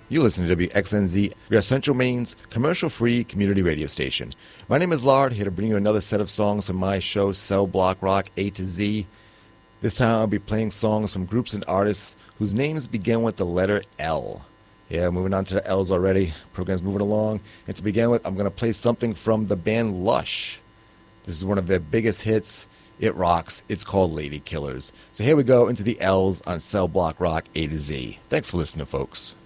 You listen to WXNZ, your Central Maine's commercial-free community radio station. My name is Lard, here to bring you another set of songs from my show, Cell Block Rock A to Z. This time I'll be playing songs from groups and artists whose names begin with the letter L. Yeah, moving on to the L's already. Program's moving along. And to begin with, I'm going to play something from the band Lush. This is one of their biggest hits. It rocks. It's called Lady Killers. So here we go into the L's on Cell Block Rock A to Z. Thanks for listening, folks.